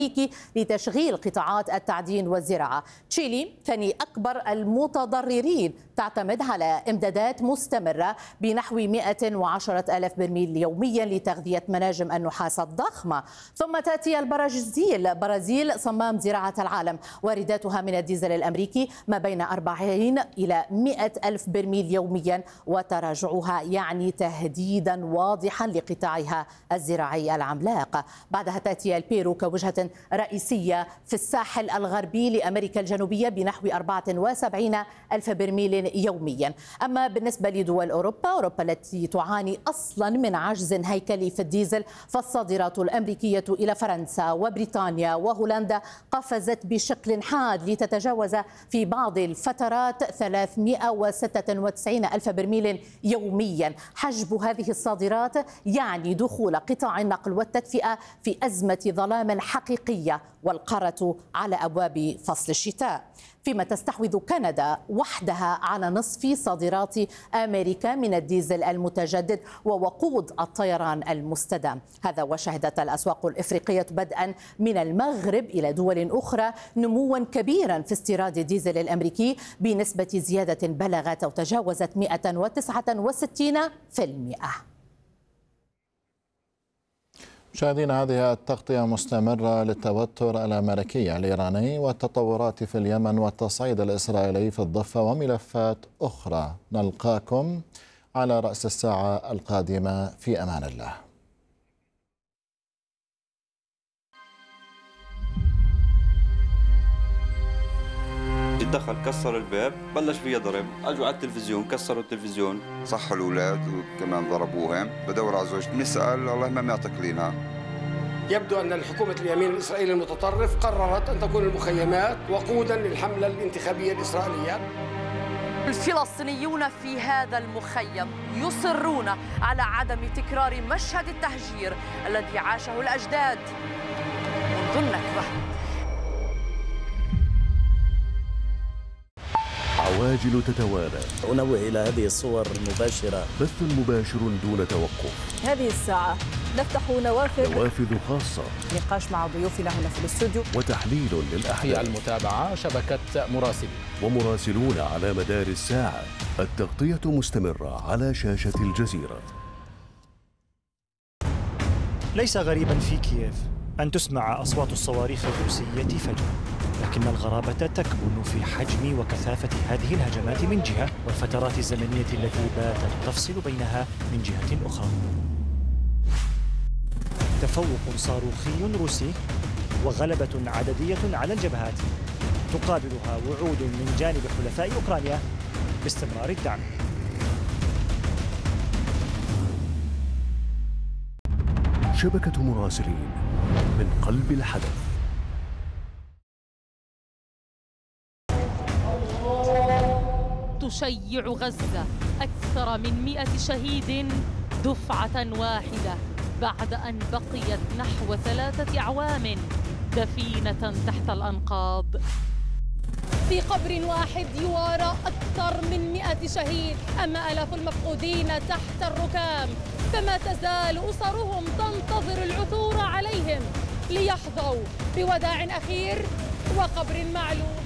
لتشغيل قطاعات التعدين والزراعة. تشيلي ثاني أكبر المتضررين، تعتمد على إمدادات مستمرة بنحو 110,000 برميل يوميا لتغذية مناجم النحاس الضخمة. ثم تأتي البرازيل صمام زراعة العالم، وارداتها من الديزل الأمريكي ما بين 40 إلى 100,000 برميل يوميا، وتراجعها يعني تهديدا واضحا لقطاعها الزراعي العملاق. بعدها تأتي البيرو كوجهة رئيسية في الساحل الغربي لأمريكا الجنوبية بنحو 74,000 برميل يوميا. أما بالنسبة لدول أوروبا التي تعاني أصلا من عجز هيكلي في الديزل، فالصادرات الأمريكية إلى فرنسا وبريطانيا وهولندا قفزت بشكل حاد لتتجاوز في بعض الفترات 396,000 برميل يوميا. حجب هذه الصادرات يعني دخول قطاع النقل والتدفئة في أزمة ظلام حقيقية، والقارة على أبواب فصل الشتاء. فيما تستحوذ كندا وحدها على نصف صادرات أمريكا من الديزل المتجدد ووقود الطيران المستدام. هذا وشهدت الأسواق الإفريقية بدءا من المغرب إلى دول أخرى نموا كبيرا في استيراد الديزل الأمريكي بنسبة زيادة بلغت أو تجاوزت 169%. مشاهدينا، هذه التغطية مستمرة للتوتر الأمريكي الإيراني والتطورات في اليمن والتصعيد الإسرائيلي في الضفة وملفات أخرى. نلقاكم على رأس الساعة القادمة، في أمان الله. دخل كسر الباب، بلش فيها ضرب، اجوا على التلفزيون كسروا التلفزيون، صحوا الاولاد وكمان ضربوهم. بدور على زوجتي، بنسال الله ما معطيك لينا. يبدو ان الحكومه اليمين الاسرائيلي المتطرف قررت ان تكون المخيمات وقودا للحمله الانتخابيه الاسرائيليه. الفلسطينيون في هذا المخيم يصرون على عدم تكرار مشهد التهجير الذي عاشه الأجداد منذ النكبة. عواجل تتوالى. أنوه إلى هذه الصور المباشرة. بث مباشر دون توقف. هذه الساعة نفتح نوافذ خاصة، نقاش مع ضيوفنا هنا في الاستوديو، وتحليل للأحداث. في المتابعة شبكة مراسلين ومراسلون على مدار الساعة. التغطية مستمرة على شاشة الجزيرة. ليس غريبا في كييف أن تسمع أصوات الصواريخ الروسية فجأة، لكن الغرابة تكمن في حجم وكثافة هذه الهجمات من جهة، والفترات الزمنية التي باتت تفصل بينها من جهة أخرى. تفوق صاروخي روسي وغلبة عددية على الجبهات تقابلها وعود من جانب حلفاء أوكرانيا باستمرار الدعم. شبكة مراسلين من قلب الحدث. تشيع غزة أكثر من 100 شهيد دفعة واحدة بعد أن بقيت نحو 3 أعوام دفينة تحت الأنقاض. في قبر واحد يوارى أكثر من 100 شهيد، أما آلاف المفقودين تحت الركام، فما تزال أسرهم تنتظر العثور عليهم ليحظوا بوداع أخير وقبر معلوم.